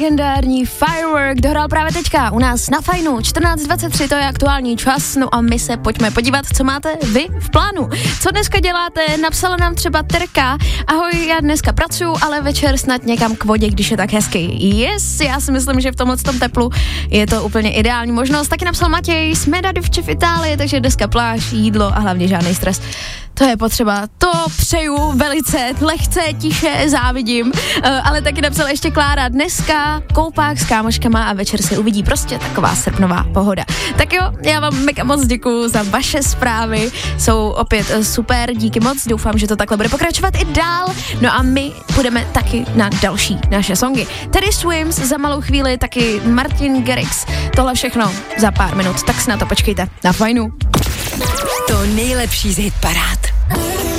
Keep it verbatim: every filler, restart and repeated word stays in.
Legendární Firework dohrál právě teďka u nás na Fajnu. čtrnáct dvacet tři, to je aktuální čas, no a my se pojďme podívat, co máte vy v plánu. Co dneska děláte? Napsala nám třeba Terka: ahoj, já dneska pracuju, ale večer snad někam k vodě, když je tak hezky. Yes, já si myslím, že v tomhle tom teplu je to úplně ideální možnost. Taky napsal Matěj: jsme Davče v Itálii, takže dneska pláž, jídlo a hlavně žádný stres. To je potřeba, to přeju velice, lehce, tiše, závidím, uh, ale taky napsala ještě Klára: dneska koupák s kámoškama a večer se uvidí, prostě taková srpnová pohoda. Tak jo, já vám mega moc děkuju za vaše zprávy, jsou opět uh, super, díky moc, doufám, že to takhle bude pokračovat i dál, no a my půjdeme taky na další naše songy. Tedy Swims, za malou chvíli taky Martin Garrix, tohle všechno za pár minut, tak si na to počkejte, na Fajnu. To nejlepší z hitparád.